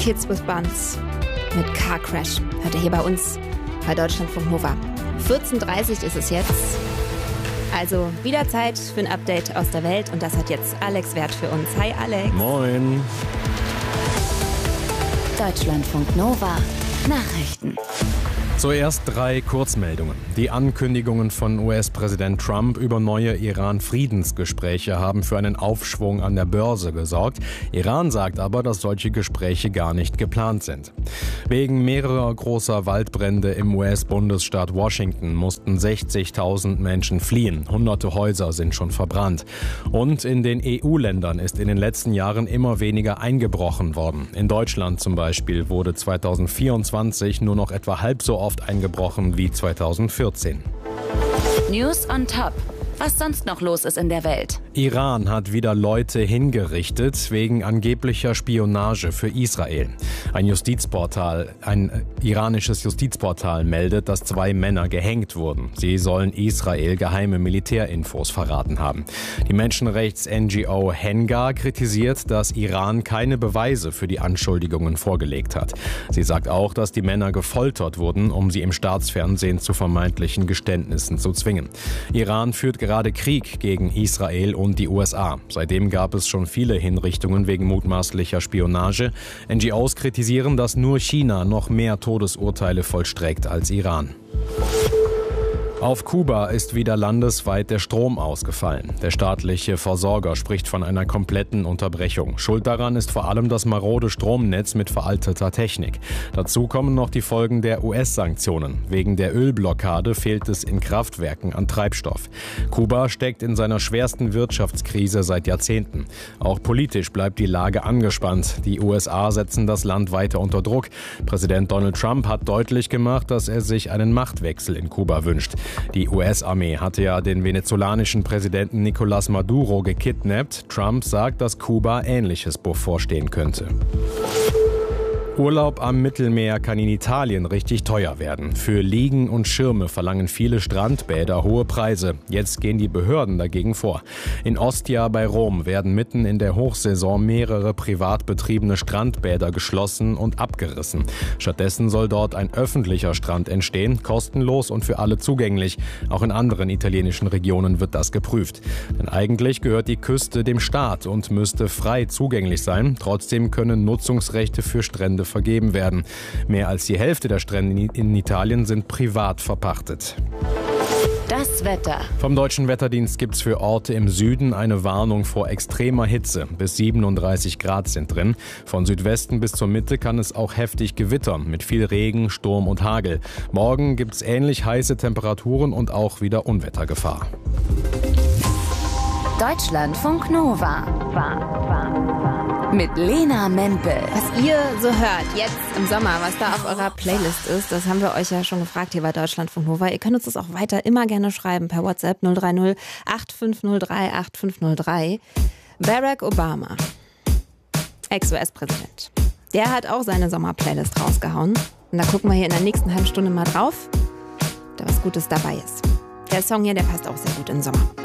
Kids with Buns mit Car Crash. Hört ihr hier bei uns bei Deutschlandfunk Nova. 14:30 Uhr ist es jetzt. Also wieder Zeit für ein Update aus der Welt und das hat jetzt Alex Wert für uns. Hi Alex. Moin. Deutschlandfunk Nova Nachrichten. Zuerst 3 Kurzmeldungen. Die Ankündigungen von US-Präsident Trump über neue Iran-Friedensgespräche haben für einen Aufschwung an der Börse gesorgt. Iran sagt aber, dass solche Gespräche gar nicht geplant sind. Wegen mehrerer großer Waldbrände im US-Bundesstaat Washington mussten 60.000 Menschen fliehen. Hunderte Häuser sind schon verbrannt. Und in den EU-Ländern ist in den letzten Jahren immer weniger eingebrochen worden. In Deutschland zum Beispiel wurde 2024 nur noch etwa halb so oft eingebrochen wie 2014. News on Top. Was sonst noch los ist in der Welt. Iran hat wieder Leute hingerichtet wegen angeblicher Spionage für Israel. Ein iranisches Justizportal meldet, dass 2 Männer gehängt wurden. Sie sollen Israel geheime Militärinfos verraten haben. Die Menschenrechts-NGO Henga kritisiert, dass Iran keine Beweise für die Anschuldigungen vorgelegt hat. Sie sagt auch, dass die Männer gefoltert wurden, um sie im Staatsfernsehen zu vermeintlichen Geständnissen zu zwingen. Iran führt gerade Krieg gegen Israel und die USA. Seitdem gab es schon viele Hinrichtungen wegen mutmaßlicher Spionage. NGOs kritisieren, dass nur China noch mehr Todesurteile vollstreckt als Iran. Auf Kuba ist wieder landesweit der Strom ausgefallen. Der staatliche Versorger spricht von einer kompletten Unterbrechung. Schuld daran ist vor allem das marode Stromnetz mit veralteter Technik. Dazu kommen noch die Folgen der US-Sanktionen. Wegen der Ölblockade fehlt es in Kraftwerken an Treibstoff. Kuba steckt in seiner schwersten Wirtschaftskrise seit Jahrzehnten. Auch politisch bleibt die Lage angespannt. Die USA setzen das Land weiter unter Druck. Präsident Donald Trump hat deutlich gemacht, dass er sich einen Machtwechsel in Kuba wünscht. Die US-Armee hatte ja den venezolanischen Präsidenten Nicolás Maduro gekidnappt. Trump sagt, dass Kuba Ähnliches bevorstehen könnte. Urlaub am Mittelmeer kann in Italien richtig teuer werden. Für Liegen und Schirme verlangen viele Strandbäder hohe Preise. Jetzt gehen die Behörden dagegen vor. In Ostia bei Rom werden mitten in der Hochsaison mehrere privat betriebene Strandbäder geschlossen und abgerissen. Stattdessen soll dort ein öffentlicher Strand entstehen, kostenlos und für alle zugänglich. Auch in anderen italienischen Regionen wird das geprüft. Denn eigentlich gehört die Küste dem Staat und müsste frei zugänglich sein. Trotzdem können Nutzungsrechte für Strände vergeben werden. Mehr als die Hälfte der Strände in Italien sind privat verpachtet. Das Wetter. Vom Deutschen Wetterdienst gibt es für Orte im Süden eine Warnung vor extremer Hitze. Bis 37 Grad sind drin. Von Südwesten bis zur Mitte kann es auch heftig gewittern mit viel Regen, Sturm und Hagel. Morgen gibt es ähnlich heiße Temperaturen und auch wieder Unwettergefahr. Deutschlandfunk Nova. Mit Lena Mempel. Was ihr so hört jetzt im Sommer, was da auf eurer Playlist ist, das haben wir euch ja schon gefragt hier bei Deutschlandfunk Nova. Ihr könnt uns das auch weiter immer gerne schreiben per WhatsApp 030 8503 8503. Barack Obama, Ex-US-Präsident, der hat auch seine Sommerplaylist rausgehauen. Und da gucken wir hier in der nächsten halben Stunde mal drauf, ob da was Gutes dabei ist. Der Song hier, der passt auch sehr gut in den Sommer.